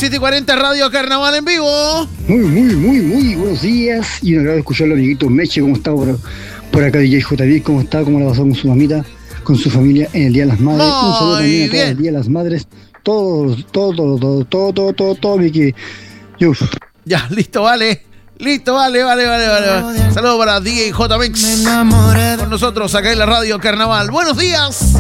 7:40 Radio Carnaval en vivo. Muy buenos días. Y un agrado escucharlo, amiguito Meche. ¿Cómo está por acá, DJ JB? ¿Cómo está? ¿Cómo la pasó con su mamita, con su familia en el Día de las Madres? Un saludo también a todos el Día de las Madres. Todo, Vicky. Ya, listo, vale. Saludos para DJ J-Mix. Con nosotros acá en la Radio Carnaval. Buenos días.